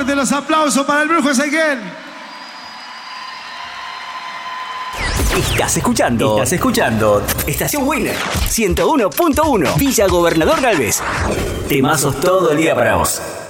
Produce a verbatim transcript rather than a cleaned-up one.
fuerte los aplausos para el Brujo Ezequiel. Estás escuchando, estás escuchando Estación Winner ciento uno punto uno, Villa Gobernador Galvez. Temazos todo el día para vos.